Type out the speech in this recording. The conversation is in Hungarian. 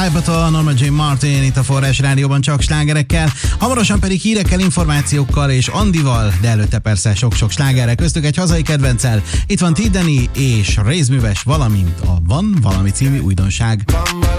Hype-tól, Norma J. Martin itt a Forrás Rádióban csak slágerekkel, hamarosan pedig hírekkel, információkkal és Andival, de előtte persze sok-sok slágerrel, köztük egy hazai kedvenccel. Itt van T. Danny és Rézműves, valamint a Van Valami című újdonság.